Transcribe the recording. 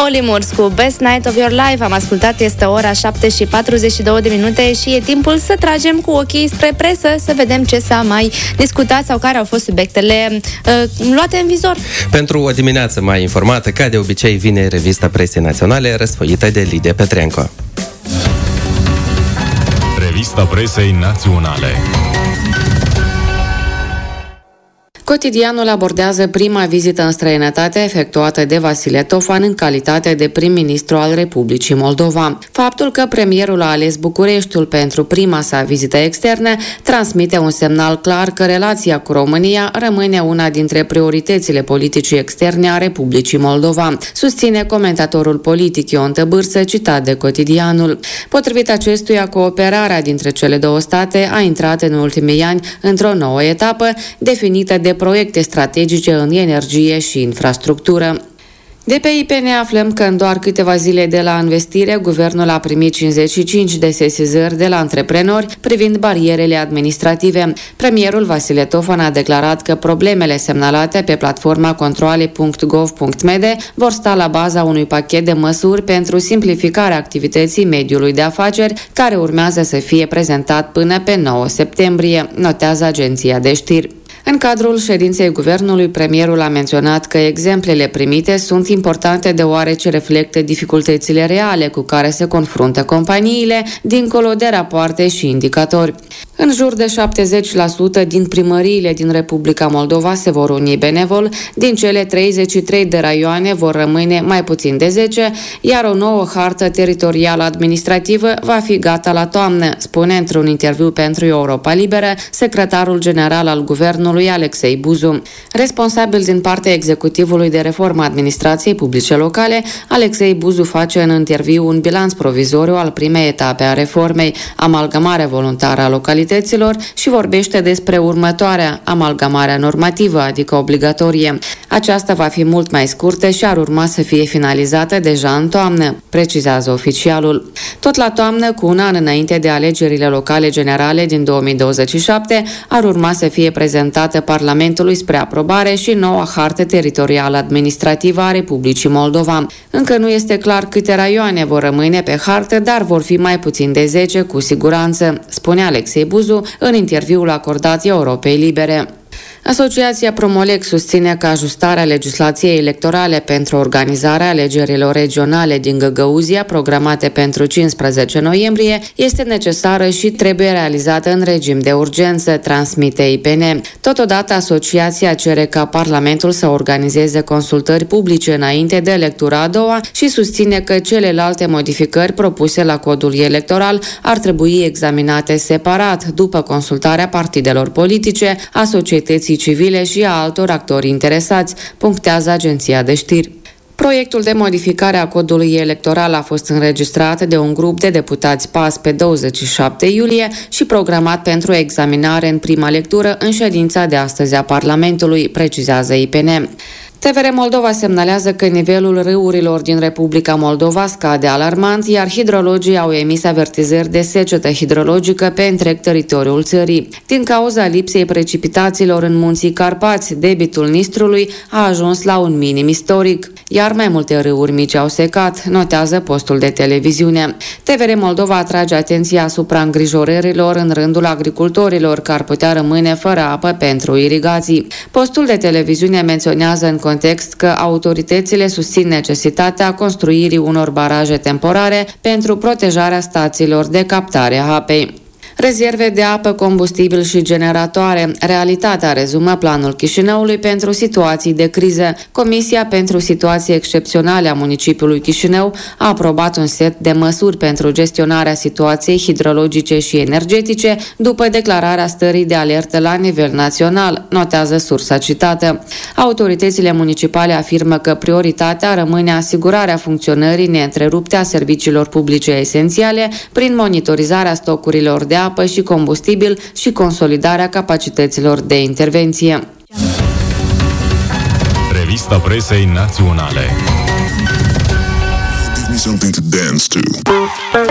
Olimurs cu Best Night of Your Life. Am ascultat, este ora 7:42 și e timpul să tragem cu ochii spre presă, să vedem ce s-a mai discutat sau care au fost subiectele luate în vizor. Pentru o dimineață mai informată, ca de obicei, vine revista presei naționale, răsfoită de Lidia Petrenco. Revista presei naționale. Cotidianul abordează prima vizită în străinătate efectuată de Vasile Tofan în calitate de prim-ministru al Republicii Moldova. Faptul că premierul a ales Bucureștiul pentru prima sa vizită externă transmite un semnal clar că relația cu România rămâne una dintre prioritățile politicii externe a Republicii Moldova, susține comentatorul politic Ion Tăbârsă, citat de Cotidianul. Potrivit acestuia, cooperarea dintre cele două state a intrat în ultimii ani într-o nouă etapă definită de proiecte strategice în energie și infrastructură. De pe IP ne aflăm că în doar câteva zile de la investire, guvernul a primit 55 de sesizări de la antreprenori privind barierele administrative. Premierul Vasile Tofan a declarat că problemele semnalate pe platforma controale.gov.md vor sta la baza unui pachet de măsuri pentru simplificarea activității mediului de afaceri, care urmează să fie prezentat până pe 9 septembrie, notează agenția de știri. În cadrul ședinței guvernului, premierul a menționat că exemplele primite sunt importante deoarece reflectă dificultățile reale cu care se confruntă companiile, dincolo de rapoarte și indicatori. În jur de 70% din primăriile din Republica Moldova se vor uni benevol, din cele 33 de raioane vor rămâne mai puțin de 10, iar o nouă hartă teritorială administrativă va fi gata la toamnă, spune într-un interviu pentru Europa Liberă secretarul general al guvernului Alexei Buzu. Responsabil din partea executivului de reformă administrației publice locale, Alexei Buzu face în interviu un bilanț provizoriu al primei etape a reformei, amalgamarea voluntară a localităților, și vorbește despre următoarea, amalgamarea normativă, adică obligatorie. Aceasta va fi mult mai scurtă și ar urma să fie finalizată deja în toamnă, precizează oficialul. Tot la toamnă, cu un an înainte de alegerile locale generale din 2027, ar urma să fie prezentată Parlamentului spre aprobare și noua hartă teritorială administrativă a Republicii Moldova. Încă nu este clar câte raioane vor rămâne pe hartă, dar vor fi mai puțin de 10 cu siguranță, spune Alexei Buzu în interviul acordat Europei Libere. Asociația Promolec susține că ajustarea legislației electorale pentru organizarea alegerilor regionale din Găgăuzia, programate pentru 15 noiembrie, este necesară și trebuie realizată în regim de urgență, transmite IPN. Totodată, asociația cere ca Parlamentul să organizeze consultări publice înainte de lectura a doua și susține că celelalte modificări propuse la codul electoral ar trebui examinate separat, după consultarea partidelor politice, a societății civile și a altor actori interesați, punctează agenția de știri. Proiectul de modificare a codului electoral a fost înregistrat de un grup de deputați PAS pe 27 iulie și programat pentru examinare în prima lectură în ședința de astăzi a Parlamentului, precizează IPN. TVR Moldova semnalează că nivelul râurilor din Republica Moldova scade alarmant, iar hidrologii au emis avertizări de secetă hidrologică pe întreg teritoriul țării. Din cauza lipsei precipitațiilor în munții Carpați, debitul Nistrului a ajuns la un minim istoric, iar mai multe râuri mici au secat, notează postul de televiziune. TVR Moldova atrage atenția asupra îngrijorărilor în rândul agricultorilor care ar putea rămâne fără apă pentru irigații. Postul de televiziune menționează în context că autoritățile susțin necesitatea construirii unor baraje temporare pentru protejarea stațiilor de captare a apei. Rezerve de apă, combustibil și generatoare. Realitatea rezumă planul Chișinăului pentru situații de criză. Comisia pentru situații excepționale a municipiului Chișinău a aprobat un set de măsuri pentru gestionarea situației hidrologice și energetice după declararea stării de alertă la nivel național, notează sursa citată. Autoritățile municipale afirmă că prioritatea rămâne asigurarea funcționării neîntrerupte a serviciilor publice esențiale prin monitorizarea stocurilor de apă și combustibil și consolidarea capacităților de intervenție. Revista presei naționale. Give me something to dance to.